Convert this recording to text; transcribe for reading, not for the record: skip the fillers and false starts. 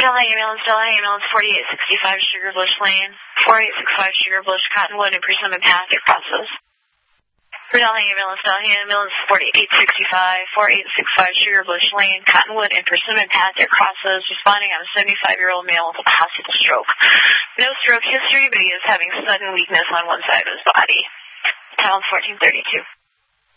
Delhi ambulance 4865 Sugar Bush Lane, 4865 Sugar Bush, Cottonwood, and Persimmon Path, it crosses. For Delhi ambulance 4865, 4865 Sugar Bush Lane, Cottonwood, and Persimmon Path, it crosses, responding on a 75-year-old male with a possible stroke. No stroke history, but he is having sudden weakness on one side of his body. Town 1432.